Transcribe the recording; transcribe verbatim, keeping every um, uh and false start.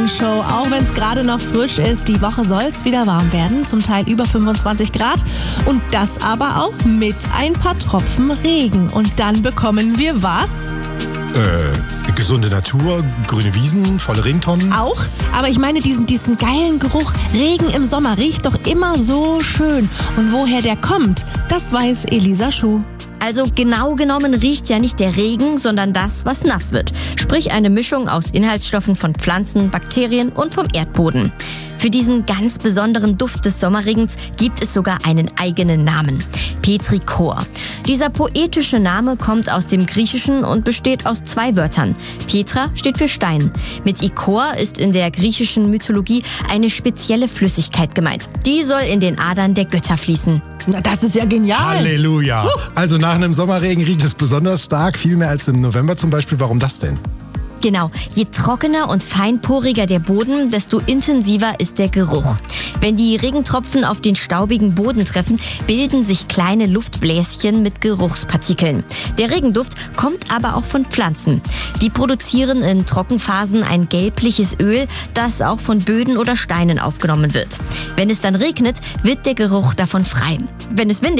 Morgenshow. Auch wenn es gerade noch frisch ist, die Woche soll es wieder warm werden, zum Teil über fünfundzwanzig Grad. Und das aber auch mit ein paar Tropfen Regen. Und dann bekommen wir was? Äh, gesunde Natur, grüne Wiesen, volle Regentonnen. Auch, aber ich meine diesen, diesen geilen Geruch. Regen im Sommer riecht doch immer so schön. Und woher der kommt, das weiß Elisa Schuh. Also genau genommen riecht ja nicht der Regen, sondern das, was nass wird. Sprich eine Mischung aus Inhaltsstoffen von Pflanzen, Bakterien und vom Erdboden. Für diesen ganz besonderen Duft des Sommerregens gibt es sogar einen eigenen Namen: Petrichor. Dieser poetische Name kommt aus dem Griechischen und besteht aus zwei Wörtern. Petra steht für Stein. Mit Ichor ist in der griechischen Mythologie eine spezielle Flüssigkeit gemeint. Die soll in den Adern der Götter fließen. Na, das ist ja genial. Halleluja. Huh. Also nach einem Sommerregen riecht es besonders stark, viel mehr als im November zum Beispiel. Warum das denn? Genau, je trockener und feinporiger der Boden, desto intensiver ist der Geruch. Wenn die Regentropfen auf den staubigen Boden treffen, bilden sich kleine Luftbläschen mit Geruchspartikeln. Der Regenduft kommt aber auch von Pflanzen. Die produzieren in Trockenphasen ein gelbliches Öl, das auch von Böden oder Steinen aufgenommen wird. Wenn es dann regnet, wird der Geruch davon frei. Wenn es windig